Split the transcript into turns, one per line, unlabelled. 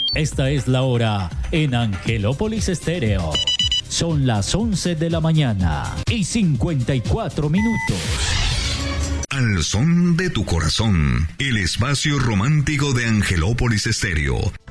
Esta es la hora en Angelópolis Estéreo. Son las 11 de la mañana y 54 minutos.
Al son de tu corazón, el espacio romántico de Angelópolis Estéreo.